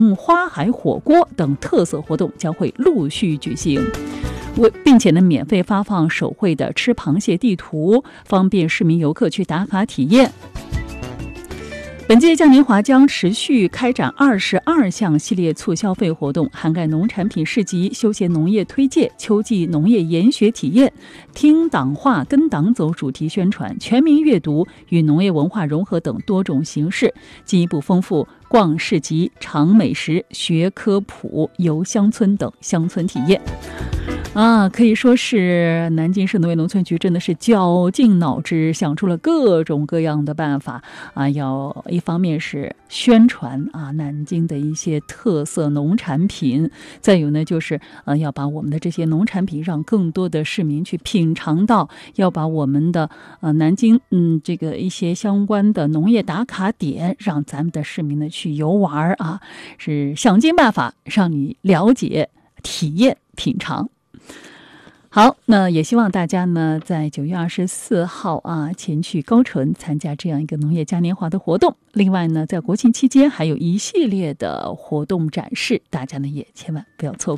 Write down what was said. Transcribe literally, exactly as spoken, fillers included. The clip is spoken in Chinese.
嗯，花海火锅等特色活动将会陆续举行。为并且呢，免费发放手绘的吃螃蟹地图，方便市民游客去打卡体验。本届嘉年华将持续开展二十二项系列促消费活动，涵盖农产品市集、休闲农业推介、秋季农业研学体验、听党话跟党走主题宣传、全民阅读与农业文化融合等多种形式，进一步丰富逛市集、尝美食、学科普、游乡村等乡村体验。啊，可以说是南京市农业农村局真的是绞尽脑汁，想出了各种各样的办法啊！要一方面是宣传啊南京的一些特色农产品，再有呢就是呃要把我们的这些农产品让更多的市民去品尝到，要把我们的呃南京嗯这个一些相关的农业打卡点让咱们的市民呢去游玩啊，是想尽办法让你了解、体验、品尝。好，那也希望大家呢，在九月二十四号啊，前去高淳参加这样一个农业嘉年华的活动。另外呢，在国庆期间还有一系列的活动展示，大家呢也千万不要错过。